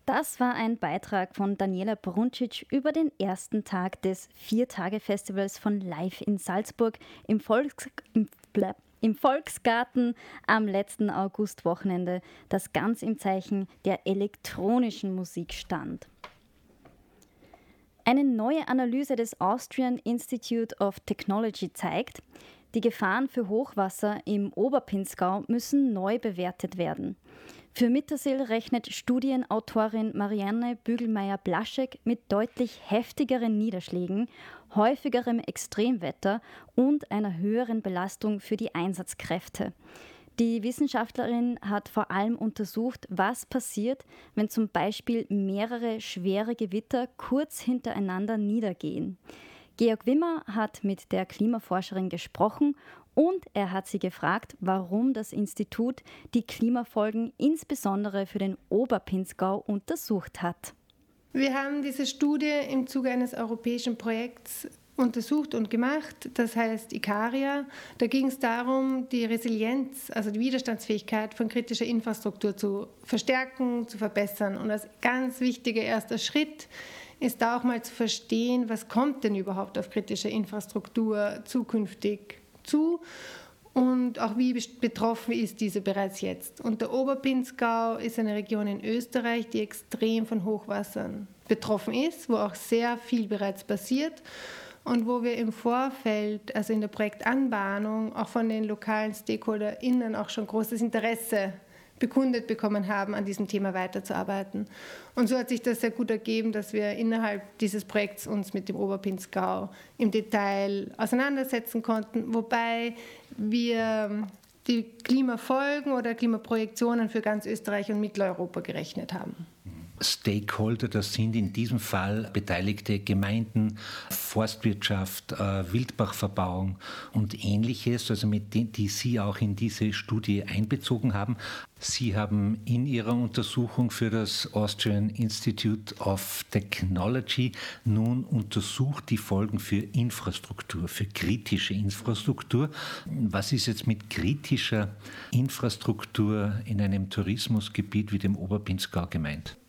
Das war ein Beitrag von Daniela Bruncic über den ersten Tag des 4-Tage-Festivals von Live in Salzburg im Volksgarten am letzten Augustwochenende, das ganz im Zeichen der elektronischen Musik stand. Eine neue Analyse des Austrian Institute of Technology zeigt, die Gefahren für Hochwasser im Oberpinzgau müssen neu bewertet werden. Für Mittersill rechnet Studienautorin Marianne Bügelmeier-Blaschek mit deutlich heftigeren Niederschlägen, häufigerem Extremwetter und einer höheren Belastung für die Einsatzkräfte. Die Wissenschaftlerin hat vor allem untersucht, was passiert, wenn zum Beispiel mehrere schwere Gewitter kurz hintereinander niedergehen. Georg Wimmer hat mit der Klimaforscherin gesprochen und er hat sie gefragt, warum das Institut die Klimafolgen insbesondere für den Oberpinzgau untersucht hat. Wir haben diese Studie im Zuge eines europäischen Projekts untersucht und gemacht, das heißt Ikaria. Da ging es darum, die Resilienz, also die Widerstandsfähigkeit von kritischer Infrastruktur zu verstärken, zu verbessern. Und als ganz wichtiger erster Schritt ist da auch mal zu verstehen, was kommt denn überhaupt auf kritische Infrastruktur zukünftig zu und auch wie betroffen ist diese bereits jetzt. Und der Oberpinzgau ist eine Region in Österreich, die extrem von Hochwassern betroffen ist, wo auch sehr viel bereits passiert und wo wir im Vorfeld, also in der Projektanbahnung, auch von den lokalen StakeholderInnen auch schon großes Interesse bekundet bekommen haben, an diesem Thema weiterzuarbeiten. Und so hat sich das sehr gut ergeben, dass wir innerhalb dieses Projekts uns mit dem Oberpinzgau im Detail auseinandersetzen konnten, wobei wir die Klimafolgen oder Klimaprojektionen für ganz Österreich und Mitteleuropa gerechnet haben. Stakeholder, das sind in diesem Fall beteiligte Gemeinden, Forstwirtschaft, Wildbachverbauung und Ähnliches, also mit denen, die Sie auch in diese Studie einbezogen haben. Sie haben in Ihrer Untersuchung für das Austrian Institute of Technology nun untersucht die Folgen für Infrastruktur, für kritische Infrastruktur. Was ist jetzt mit kritischer Infrastruktur in einem Tourismusgebiet wie dem Oberpinzgau gemeint?